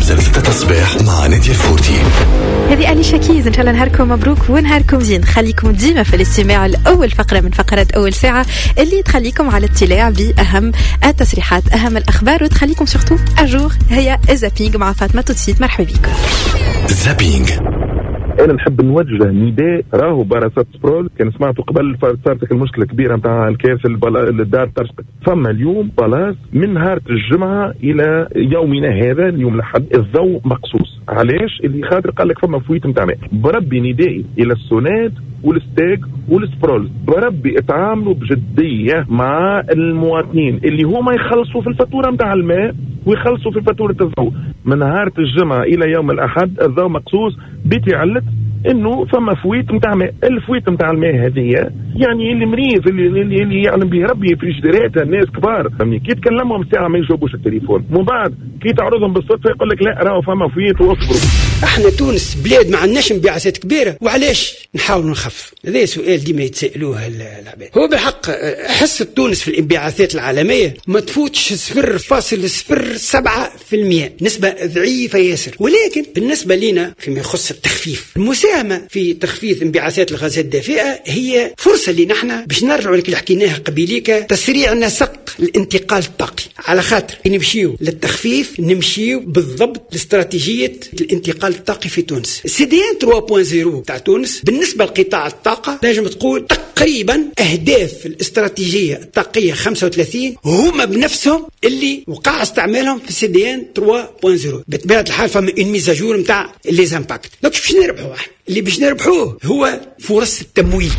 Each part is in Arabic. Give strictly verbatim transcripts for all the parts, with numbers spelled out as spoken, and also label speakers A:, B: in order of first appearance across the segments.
A: حتى ستة الصباح مع نادية الفورتي.
B: هذه آلي شكيز، إن شاء الله نهاركم مبروك ونهاركم زين. خليكم ديما في الاستماع الأول فقرة من فقرات أول ساعة اللي تخليكم على اطلاع بأهم التصريحات أهم الأخبار وتخليكم سورتو أجور. هي زابينغ مع فاطمة توتسيت. مرحبا بكم.
A: زابينغ.
C: أنا نحب نوجه نداء راهو باراسات سبرول. كان سمعته قبل صارت المشكلة كبيرة متاع الكاس الدار ترشقت. فما اليوم بلاص من نهار الجمعة إلى يومنا هذا اليوم الأحد الضوء مقصوص. علاش؟ اللي خاطر قال لك فما فويت متاع ماء. بربي ندائي إلى السوناد والستاج والسبرول، بربي اتعاملوا بجدية مع المواطنين اللي هما يخلصوا في الفاتورة متاع الماء ويخلصوا في فاتورة الضوء. من نهار الجمعة إلى يوم الأحد الضوء مقصوص بيتي علت انه فما فويت متاع ماء. الفويت متاع الماء هذه يعني اللي مريض اللي, اللي, اللي يعلم به ربي في جدرات الناس كبار فهمني كي تكلمهم ساعه ما يجاوبوش التليفون، من بعد كي تعرضهم بالصدفه يقول لك لا راهو فما فويت واصبروا.
D: احنا تونس بلاد ما عندناش انبعاثات كبيره وعلاش نحاولوا نخف؟ هذا سؤال ديما يتسالوه العباد. هو بالحق حصه تونس في الانبعاثات العالميه ما تفوتش صفر فاصل صفر سبعة في المئة، نسبه ضعيفه ياسر. ولكن بالنسبه لنا فيما يخص التخفيف المساهمه في تخفيض انبعاثات الغازات الدافئه هي فرصه اللي نحن باش نرجعوا لك اللي حكيناها قبيليك تسريع نسق الانتقال الطاقي، على خاطر نمشيو للتخفيف نمشيو بالضبط لاستراتيجيه الانتقال الطاقي في تونس. سي دي ان ثلاثة فاصلة صفر تاع تونس بالنسبه لقطاع الطاقه لازم تقول تقريبا اهداف الاستراتيجيه الطاقيه خمسة وثلاثين هما بنفسهم اللي وقع استعمالهم في سي دي ان ثلاثة فاصلة صفر. بطبيعه الحال فما اون ميزاجور نتاع لي زامباكت. دونك باش نربحوا واحد اللي باش نربحوه هو فرص التمويل.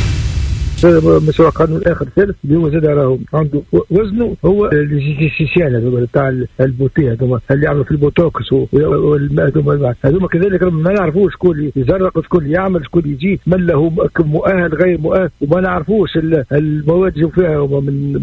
E: مشروع قانون اخر ثالث اللي هو زاد راهو عنده وزنه هو الجيسيسيان هذوما تاع البوتي هذوما اللي يعملوا في البوتوكس هذوما هذوما كذلك ما نعرفوش شكون يزرق شكون يعمل شكون يجي من له مؤهل غير مؤهل وما نعرفوش المواد يجيبوا فيها من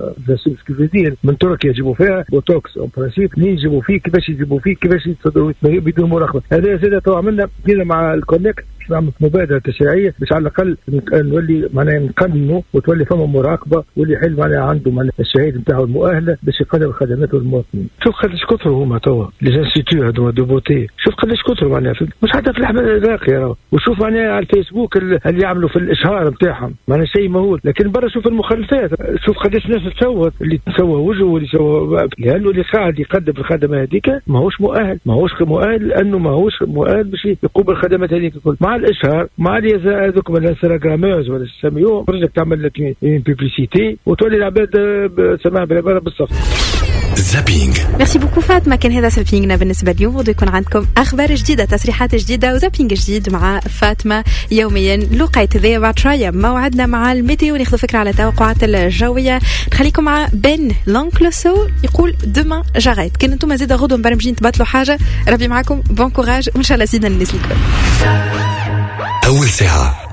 E: من تركيا يجيبوا فيها بوتوكس اون برانسيب منين يجيبوا فيه كيفاش يجيبوا فيه كيفاش يتصدروا بدون مراقبه. هذا زاد تو عملنا كذا مع الكونكت نعمل مبادرة تشريعية باش على الأقل نولي معناها نقننوا وتولي فما مراقبة واللي حل معناها عنده معناها الشهادة نتاعو المؤهلة باش يقدم الخدمات للمواطنين. شوف قداش كثروا هما توا لي انستيتيو هذوما دو بوتي، شوف قداش كثروا معناها مش حتى في الأحمد العراقي راهو، وشوف معناها على الفيسبوك اللي يعملوا في الإشهار نتاعهم معناها شيء مهول. لكن برا شوف المخلفات، شوف قداش ناس تصوت اللي تسوى وجهه واللي سوى لأنه اللي قاعد يقدم الخدمة هذيك ماهوش مؤهل، ماهوش مؤهل لأنه ماهوش مؤهل باش يقوم بالخدمات هذيك الكل. مع الإشهار مع لي هذوك من الانستغرامرز ولا تسميوهم برجك تعمل لك بيبليسيتي وتولي العباد سماها بالعباره بالصف.
A: زابينغ.
B: ميرسي بوكو فاطمه. كان هذا زابينغنا بالنسبه اليوم. بده يكون عندكم اخبار جديده تصريحات جديده وزابينغ جديد مع فاطمه يوميا. لقيت ذي بعد شويه موعدنا مع الميتيو وناخذ فكره على التوقعات الجويه. نخليكم مع بن لونكلوسو يقول دوما جاريت. كان انتم زيد غدوه مبرمجين تبدلوا حاجه. ربي معكم بون كوراج وان شاء الله زيدنا الناس الكل.
A: أول ساعة